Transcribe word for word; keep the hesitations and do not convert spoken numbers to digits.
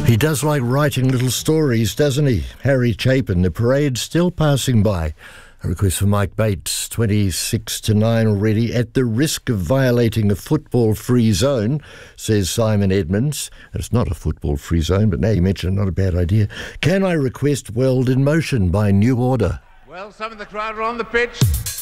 He does like writing little stories, doesn't he? Harry Chapin, the parade still passing by. A request for Mike Bates, twenty-six to nine already. At the risk of violating a football-free zone, says Simon Edmonds. It's not a football-free zone, but now you mention it, not a bad idea. Can I request World in Motion by New Order? Well, some of the crowd are on the pitch.